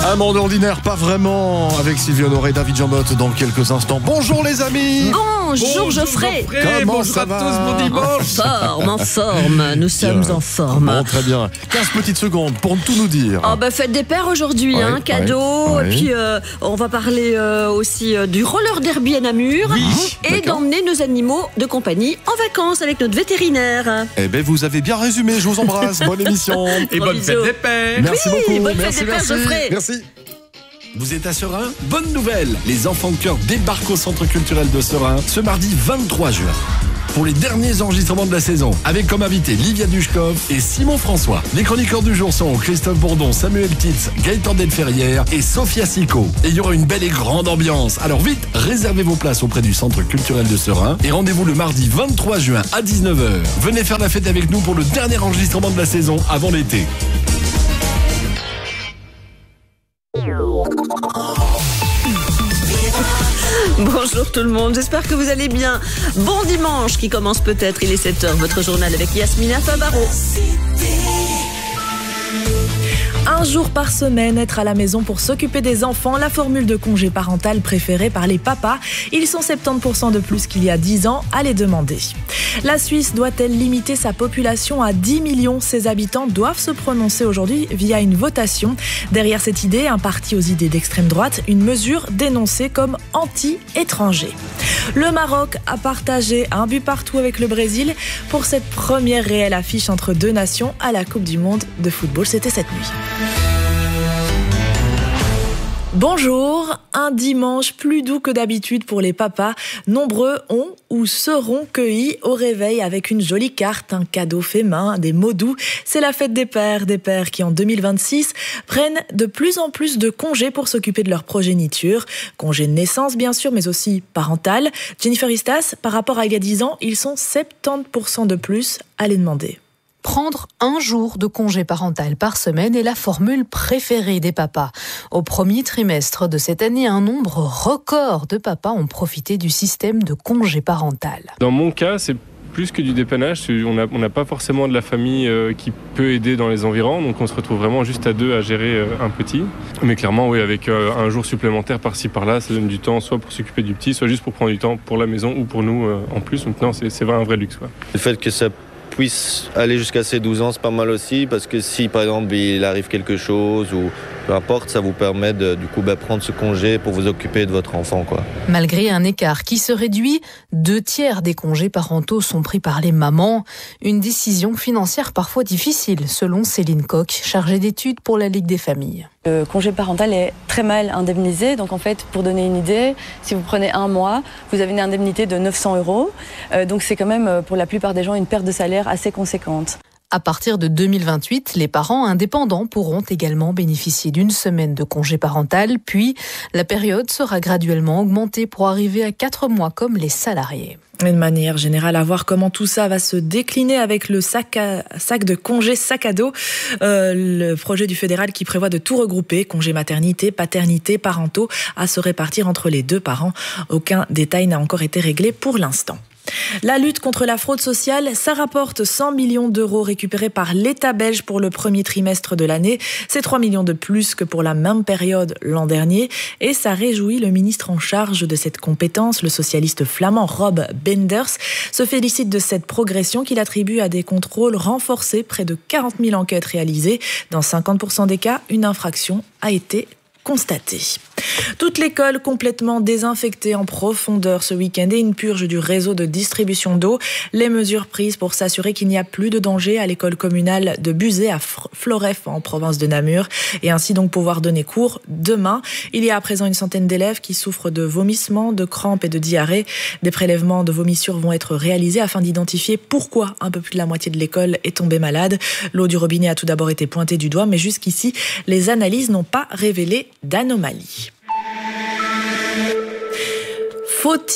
Un monde ordinaire, pas vraiment, avec Sylvie Honoré, David Jambotte dans quelques instants. Bonjour les amis. Bonjour Geoffrey. Comment ça va? Bonjour à tous, bon dimanche. En forme, nous sommes en forme. Bon, très bien. 15 petites secondes pour tout nous dire. Fête des pères aujourd'hui, Ouais, cadeau. ouais. Et puis on va parler aussi du roller derby à Namur. Oui, et d'accord. d'emmener nos animaux de compagnie en vacances avec notre vétérinaire. Eh ben, vous avez bien résumé, je vous embrasse. Bonne émission. Et bonne fête des pères. Merci Oui, beaucoup. bonne fête Merci, des pères, Geoffrey. Merci. Vous êtes à Serein? Bonne nouvelle! Les enfants de cœur débarquent au Centre culturel de Serein ce mardi 23 juin. Pour les derniers enregistrements de la saison, avec comme invité Livia Dushkov et Simon François. Les chroniqueurs du jour sont Christophe Bourdon, Samuel Titz, Gaëtan Delferrière et Sophia Sico. Et il y aura une belle et grande ambiance. Alors vite, réservez vos places auprès du Centre culturel de Serein et rendez-vous le mardi 23 juin à 19h. Venez faire la fête avec nous pour le dernier enregistrement de la saison avant l'été. Bonjour tout le monde, j'espère que vous allez bien. Bon dimanche qui commence peut-être, il est 7h, votre journal avec Yasmina Fabaro. Un jour par semaine, être à la maison pour s'occuper des enfants, la formule de congé parental préférée par les papas. Ils sont 70% de plus qu'il y a 10 ans à les demander. La Suisse doit-elle limiter sa population à 10 millions? Ses habitants doivent se prononcer aujourd'hui via une votation. Derrière cette idée, un parti aux idées d'extrême droite, une mesure dénoncée comme anti-étranger. Le Maroc a partagé un but partout avec le Brésil pour cette première réelle affiche entre deux nations à la Coupe du Monde de football. C'était cette nuit. Bonjour, un dimanche plus doux que d'habitude pour les papas. Nombreux ont ou seront cueillis au réveil avec une jolie carte, un cadeau fait main, des mots doux. C'est la fête des pères qui en 2026 prennent de plus en plus de congés pour s'occuper de leur progéniture. Congés de naissance bien sûr, mais aussi parental. Jennifer Istas, par rapport à il y a 10 ans, ils sont 70% de plus à les demander. Prendre un jour de congé parental par semaine est la formule préférée des papas. Au premier trimestre de cette année, un nombre record de papas ont profité du système de congé parental. Dans mon cas, c'est plus que du dépannage. On n'a pas forcément de la famille qui peut aider dans les environs, donc on se retrouve vraiment juste à deux à gérer un petit. Mais clairement, oui, avec un jour supplémentaire par-ci par-là, ça donne du temps soit pour s'occuper du petit, soit juste pour prendre du temps pour la maison ou pour nous en plus. Donc non, c'est vraiment un vrai luxe, quoi. Le fait que ça puisse aller jusqu'à ses 12 ans, c'est pas mal aussi, parce que si par exemple il arrive quelque chose ou peu importe, ça vous permet de prendre ce congé pour vous occuper de votre enfant, quoi. Malgré un écart qui se réduit, 2/3 des congés parentaux sont pris par les mamans. Une décision financière parfois difficile, selon Céline Coq, chargée d'études pour la Ligue des familles. Le congé parental est très mal indemnisé. Donc en fait, pour donner une idée, si vous prenez un mois, vous avez une indemnité de 900 €. Donc c'est quand même, pour la plupart des gens, une perte de salaire assez conséquente. À partir de 2028, les parents indépendants pourront également bénéficier d'une semaine de congé parental, puis la période sera graduellement augmentée pour arriver à 4 mois comme les salariés. Et de manière générale, à voir comment tout ça va se décliner avec le sac de congés sac à dos. Le projet du fédéral qui prévoit de tout regrouper, congés maternité, paternité, parentaux, à se répartir entre les deux parents. Aucun détail n'a encore été réglé pour l'instant. La lutte contre la fraude sociale, ça rapporte 100 millions d'euros récupérés par l'État belge pour le premier trimestre de l'année. C'est 3 millions de plus que pour la même période l'an dernier. Et ça réjouit le ministre en charge de cette compétence, le socialiste flamand Rob Benders, se félicite de cette progression qu'il attribue à des contrôles renforcés. Près de 40 000 enquêtes réalisées. Dans 50% des cas, une infraction a été constatée. Toute l'école complètement désinfectée en profondeur ce week-end et une purge du réseau de distribution d'eau. Les mesures prises pour s'assurer qu'il n'y a plus de danger à l'école communale de Buzet à Floref en province de Namur et ainsi donc pouvoir donner cours demain. Il y a à présent une centaine d'élèves qui souffrent de vomissements, de crampes et de diarrhée. Des prélèvements de vomissures vont être réalisés afin d'identifier pourquoi un peu plus de la moitié de l'école est tombée malade. L'eau du robinet a tout d'abord été pointée du doigt, mais jusqu'ici, les analyses n'ont pas révélé d'anomalies. Faut-il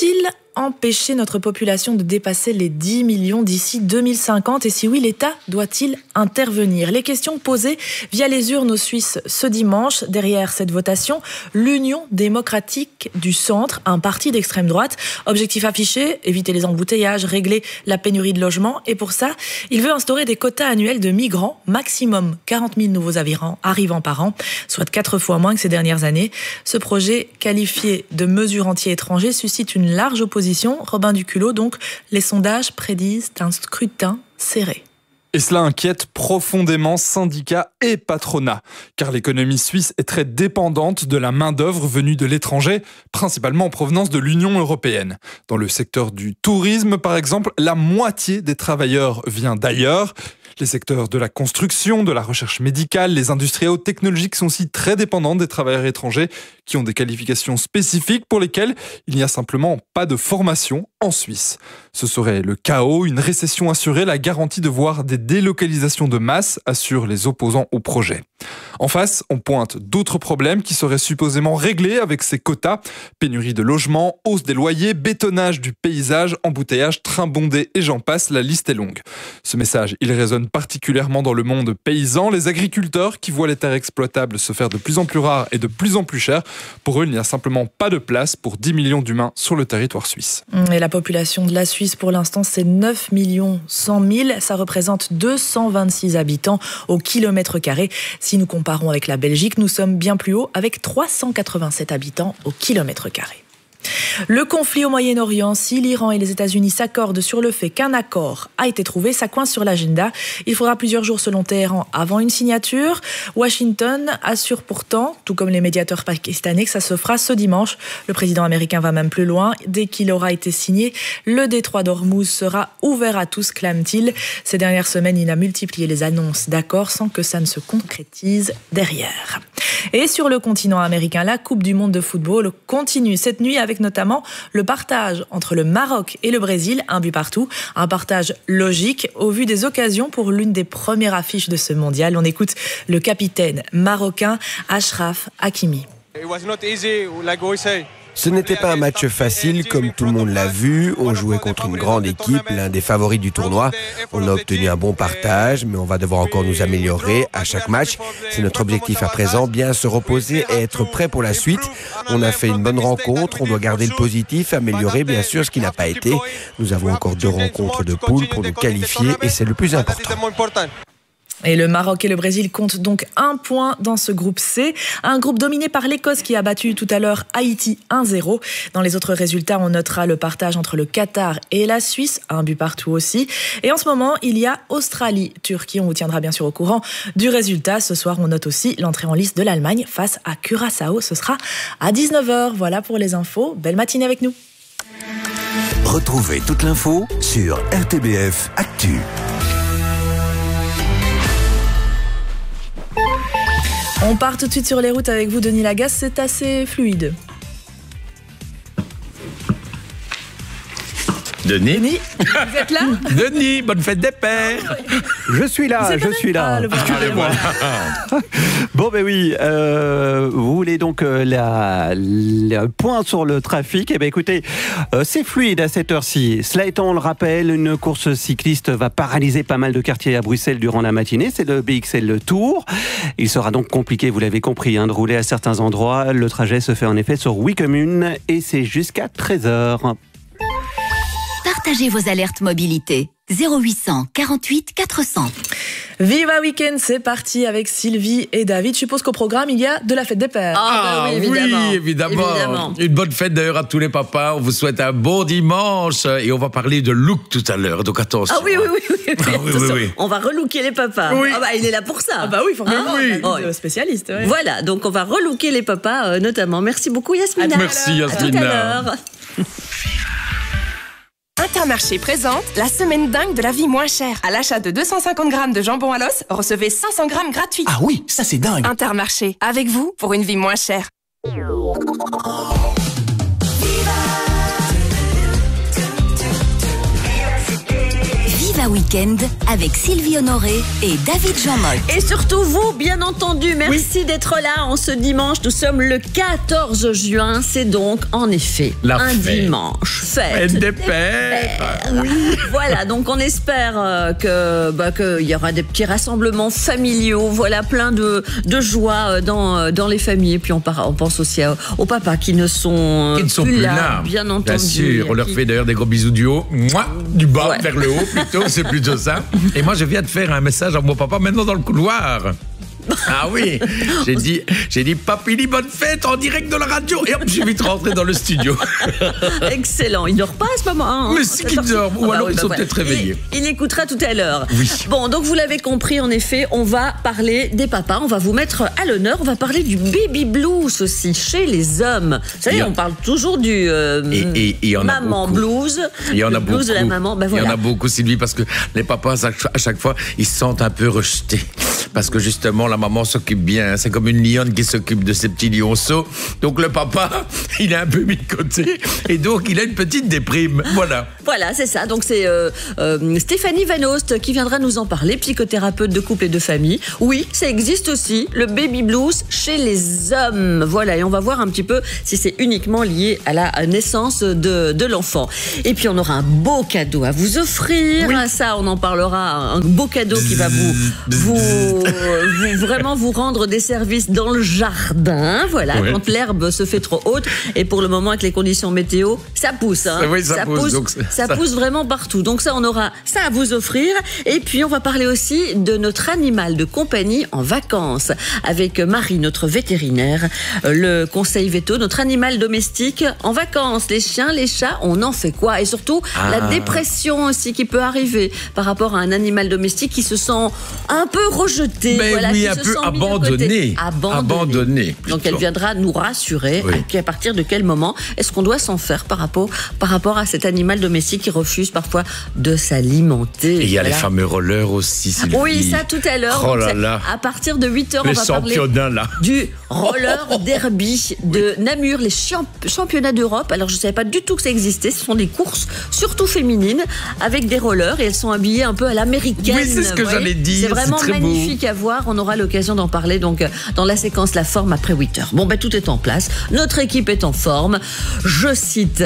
empêcher notre population de dépasser les 10 millions d'ici 2050 ? Et si oui, l'État doit-il intervenir ? Les questions posées via les urnes aux Suisses ce dimanche. Derrière cette votation, l'Union démocratique du centre, un parti d'extrême droite. Objectif affiché, éviter les embouteillages, régler la pénurie de logements. Et pour ça, il veut instaurer des quotas annuels de migrants, maximum 40 000 nouveaux arrivants par an, soit 4 fois moins que ces dernières années. Ce projet, qualifié de mesure anti-étranger, suscite une large opposition. Robin Duculot, donc, les sondages prédisent un scrutin serré. Et cela inquiète profondément syndicats et patronat, car l'économie suisse est très dépendante de la main-d'œuvre venue de l'étranger, principalement en provenance de l'Union européenne. Dans le secteur du tourisme, par exemple, la moitié des travailleurs vient d'ailleurs. Les secteurs de la construction, de la recherche médicale, les industries hautes technologiques sont aussi très dépendants des travailleurs étrangers qui ont des qualifications spécifiques pour lesquelles il n'y a simplement pas de formation en Suisse. Ce serait le chaos, une récession assurée, la garantie de voir des délocalisations de masse, assurent les opposants au projet. En face, on pointe d'autres problèmes qui seraient supposément réglés avec ces quotas. Pénurie de logements, hausse des loyers, bétonnage du paysage, embouteillage, trains bondés et j'en passe, la liste est longue. Ce message, il résonne particulièrement dans le monde paysan. Les agriculteurs qui voient les terres exploitables se faire de plus en plus rares et de plus en plus chères. Pour eux, il n'y a simplement pas de place pour 10 millions d'humains sur le territoire suisse. Et la population de la Suisse, pour l'instant, c'est 9 100 000. Ça représente 226 habitants au kilomètre carré. Si nous comparons avec la Belgique, nous sommes bien plus haut avec 387 habitants au kilomètre carré. Le conflit au Moyen-Orient, si l'Iran et les États-Unis s'accordent sur le fait qu'un accord a été trouvé, ça coince sur l'agenda. Il faudra plusieurs jours selon Téhéran avant une signature. Washington assure pourtant, tout comme les médiateurs pakistanais, que ça se fera ce dimanche. Le président américain va même plus loin. Dès qu'il aura été signé, le détroit d'Ormuz sera ouvert à tous, clame-t-il. Ces dernières semaines, il a multiplié les annonces d'accords sans que ça ne se concrétise derrière. Et sur le continent américain, la Coupe du monde de football continue cette nuit avec notamment le partage entre le Maroc et le Brésil, un but partout. Un partage logique au vu des occasions pour l'une des premières affiches de ce mondial. On écoute le capitaine marocain Achraf Hakimi. Ce n'était pas un match facile, comme tout le monde l'a vu. On jouait contre une grande équipe, l'un des favoris du tournoi. On a obtenu un bon partage, mais on va devoir encore nous améliorer à chaque match. C'est notre objectif à présent, bien se reposer et être prêt pour la suite. On a fait une bonne rencontre, on doit garder le positif, améliorer bien sûr ce qui n'a pas été. Nous avons encore 2 rencontres de poule pour nous qualifier et c'est le plus important. Et le Maroc et le Brésil comptent donc 1 point dans ce groupe C. Un groupe dominé par l'Écosse qui a battu tout à l'heure Haïti 1-0. Dans les autres résultats, on notera le partage entre le Qatar et la Suisse, un but partout aussi. Et en ce moment, il y a Australie-Turquie. On vous tiendra bien sûr au courant du résultat. Ce soir, on note aussi l'entrée en lice de l'Allemagne face à Curaçao. Ce sera à 19h. Voilà pour les infos. Belle matinée avec nous. Retrouvez toute l'info sur RTBF Actu. On part tout de suite sur les routes avec vous, Denis Lagasse. C'est assez fluide. Denis, vous êtes là? Denis, bonne fête des pères. Je suis là. Excusez-moi. Bon, ben oui, vous voulez donc le point sur le trafic. Eh bien, écoutez, c'est fluide à cette heure-ci. Cela étant, on le rappelle, une course cycliste va paralyser pas mal de quartiers à Bruxelles durant la matinée. C'est le BXL Tour. Il sera donc compliqué, vous l'avez compris, de rouler à certains endroits. Le trajet se fait en effet sur 8 communes et c'est jusqu'à 13h. Partagez vos alertes mobilité. 0800 48 400. Viva Weekend, c'est parti avec Sylvie et David. Je suppose qu'au programme, il y a de la fête des pères. Oui, évidemment. Une bonne fête d'ailleurs à tous les papas. On vous souhaite un bon dimanche. Et on va parler de look tout à l'heure. Donc attention. Oui. On va relooker les papas. Oui. Il est là pour ça. Oui, forcément. Spécialiste. Ouais. Voilà, donc on va relooker les papas notamment. Merci beaucoup Yasmina. Merci Yasmina. À tout à l'heure. Intermarché présente la semaine dingue de la vie moins chère. À l'achat de 250 grammes de jambon à l'os, recevez 500 grammes gratuits. Ah oui, ça c'est dingue. Intermarché, avec vous pour une vie moins chère. Viva la week-end avec Sylvie Honoré et David Jean-Motte. Et surtout vous, bien entendu, merci d'être là en ce dimanche. Nous sommes le 14 juin. C'est donc en effet un dimanche. Fête des pères. Voilà, donc on espère qu'il y aura des petits rassemblements familiaux. Voilà, plein de joie dans les familles. Et puis on pense aussi aux papas qui ne sont plus là, bien entendu. Bien sûr, on leur fait d'ailleurs des gros bisous du haut, du bas vers le haut plutôt, c'est plutôt ça. Et moi je viens de faire un message à mon papa maintenant dans le couloir. Ah oui, j'ai dit papili bonne fête en direct de la radio et hop, j'ai vite rentré dans le studio. Excellent, il dort pas à ce moment, hein. Mais si qu'il dort, ou alors ils sont peut-être réveillés. Il écoutera tout à l'heure. Oui. Bon, donc vous l'avez compris, en effet, on va parler des papas, on va vous mettre à l'honneur, on va parler du baby blues aussi chez les hommes. Vous savez, on parle toujours du maman blues. Il y en a beaucoup. Blues de la maman, Il y en a beaucoup, Sylvie, parce que les papas à chaque fois, ils se sentent un peu rejetés. Parce que justement, la maman s'occupe bien. C'est comme une lionne qui s'occupe de ses petits lionceaux. Donc le papa, il est un peu mis de côté. Et donc, il a une petite déprime. Voilà. Voilà, c'est ça. Donc c'est Stéphanie Van Oost qui viendra nous en parler, psychothérapeute de couple et de famille. Oui, ça existe aussi, le baby blues chez les hommes. Voilà, et on va voir un petit peu si c'est uniquement lié à la naissance de l'enfant. Et puis on aura un beau cadeau à vous offrir. Oui. Ça, on en parlera. Un beau cadeau qui va vraiment vous rendre des services dans le jardin, voilà, quand l'herbe se fait trop haute. Et pour le moment, avec les conditions météo, ça pousse. Hein. Oui, ça pousse. Donc ça pousse vraiment partout. Donc ça, on aura ça à vous offrir. Et puis, on va parler aussi de notre animal de compagnie en vacances avec Marie, notre vétérinaire, le conseil veto, notre animal domestique en vacances. Les chiens, les chats, on en fait quoi? Et surtout, la dépression aussi qui peut arriver par rapport à un animal domestique qui se sent un peu rejeté. Mais voilà, oui, un peu abandonné. Donc elle viendra nous rassurer à partir de quel moment est-ce qu'on doit s'en faire par rapport à cet animal domestique qui refuse parfois de s'alimenter. Et il y a les fameux rollers aussi, Sylvie. Oui, ça tout à l'heure. Oh là là. À partir de 8h, on va parler du roller derby de Namur, les championnats d'Europe. Alors je ne savais pas du tout que ça existait. Ce sont des courses, surtout féminines, avec des rollers et elles sont habillées un peu à l'américaine. Oui, c'est ce que j'allais dire. C'est vraiment magnifique à voir. On aura l'occasion d'en parler donc dans la séquence La Forme après 8h. Bon, tout est en place. Notre équipe est en forme. Je cite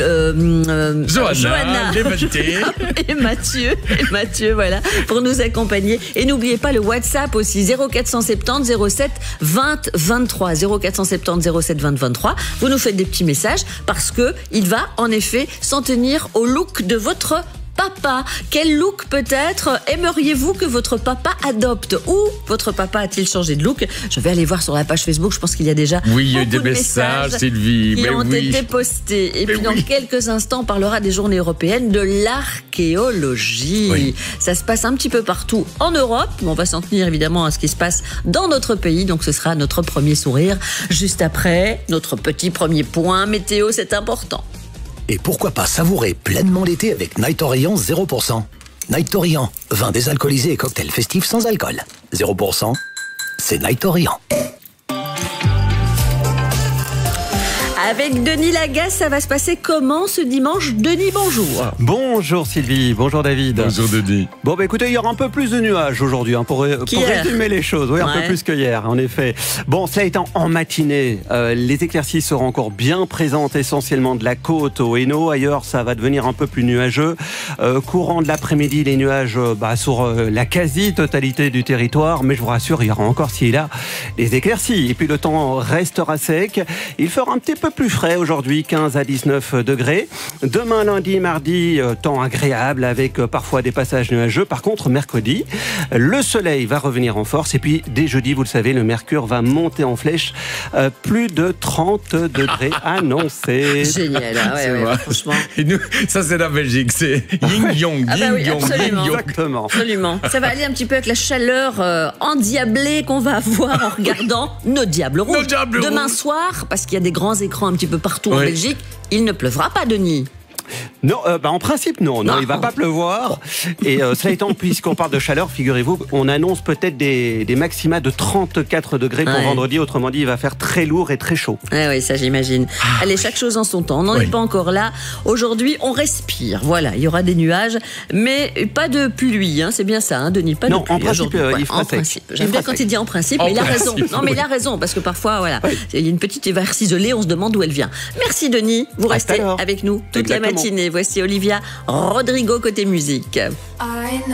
Johanna et Mathieu, voilà, pour nous accompagner. Et n'oubliez pas le WhatsApp aussi, 0470 07 20 23. 0470 07 20 23. Vous nous faites des petits messages parce que il va en effet s'en tenir au look de votre papa. Quel look peut-être aimeriez-vous que votre papa adopte? Ou votre papa a-t-il changé de look? Je vais aller voir sur la page Facebook, je pense qu'il y a déjà il y a eu des messages, Sylvie, qui ont été postés. Et puis dans quelques instants, on parlera des journées européennes de l'archéologie. Oui. Ça se passe un petit peu partout en Europe, mais on va s'en tenir évidemment à ce qui se passe dans notre pays, donc ce sera notre premier sourire. Juste après, notre petit premier point météo, c'est important. Et pourquoi pas savourer pleinement l'été avec Night Orient 0%. Night Orient, vin désalcoolisé et cocktail festif sans alcool. 0%, c'est Night Orient. Avec Denis Lagasse, ça va se passer comment ce dimanche? Denis, bonjour. Bonjour Sylvie, bonjour David. Bonjour Denis. Bon, écoutez, il y aura un peu plus de nuages aujourd'hui pour résumer les choses. Oui, un peu plus que hier, en effet. Bon, cela étant, en matinée, les éclaircies seront encore bien présentes, essentiellement de la côte au Hainaut. Ailleurs, ça va devenir un peu plus nuageux. Courant de l'après-midi, les nuages sur la quasi-totalité du territoire. Mais je vous rassure, il y aura encore ci et là des éclaircies. Et puis le temps restera sec. Il fera un petit peu plus frais aujourd'hui, 15 à 19 degrés. Demain, lundi, mardi, temps agréable avec parfois des passages nuageux. Par contre, mercredi, le soleil va revenir en force. Et puis, dès jeudi, vous le savez, le mercure va monter en flèche. Plus de 30 degrés annoncés. Génial, hein, franchement. Et nous, ça, c'est la Belgique. C'est yin-yong, yin-yong, absolument. Exactement. Absolument. Ça va aller un petit peu avec la chaleur endiablée qu'on va avoir en regardant nos Diables Rouges. Demain soir, parce qu'il y a des grands écrans un petit peu partout en Belgique, il ne pleuvra pas, Denis. Non, en principe, non, il va pas pleuvoir. Et cela étant, puisqu'on parle de chaleur, figurez-vous, on annonce peut-être des maxima de 34 degrés pour vendredi. Autrement dit, il va faire très lourd et très chaud. Oui, ça j'imagine. Allez, chaque chose en son temps. On n'en est pas encore là. Aujourd'hui, on respire. Voilà, il y aura des nuages, mais pas de pluie. C'est bien ça, Denis. Pas de pluie. En principe, il fera en principe. J'aime bien quand il dit en principe, mais il a raison. Non, mais il a raison, parce que parfois, voilà, il y a une petite éverse isolée, on se demande d'où elle vient. Merci Denis. Vous restez avec nous toute la matinée. Voici Olivia Rodrigo côté musique.